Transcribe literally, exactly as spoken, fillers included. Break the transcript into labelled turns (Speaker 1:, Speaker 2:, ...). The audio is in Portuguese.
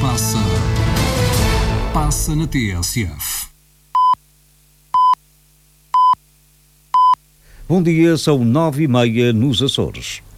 Speaker 1: passa, passa na T S F.
Speaker 2: Bom dia, são nove e meia nos Açores.